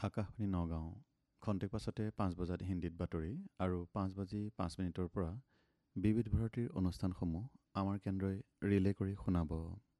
আকাশবাণী নগাঁও খন্তেক পাছতে 5 বজাত হিন্দীত বাতৰি আৰু 5:05 পৰা বিবিধ ভাৰতীৰ অনুষ্ঠানসমূহ আমাৰ কেন্দ্ৰই ৰিলে কৰি শুনাব।